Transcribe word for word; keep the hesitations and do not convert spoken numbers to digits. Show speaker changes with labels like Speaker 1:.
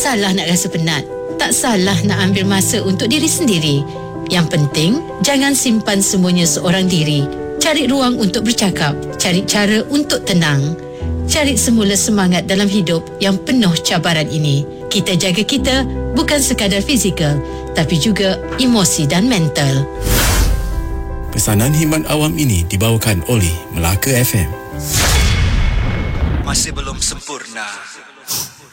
Speaker 1: salah nak rasa penat. Tak salah nak ambil masa untuk diri sendiri. Yang penting, jangan simpan semuanya seorang diri. Cari ruang untuk bercakap. Cari cara untuk tenang. Cari semula semangat dalam hidup yang penuh cabaran ini. Kita jaga kita bukan sekadar fizikal, tapi juga emosi dan mental.
Speaker 2: Pesanan himan awam ini dibawakan oleh Melaka F M.
Speaker 3: Masih belum sempurna.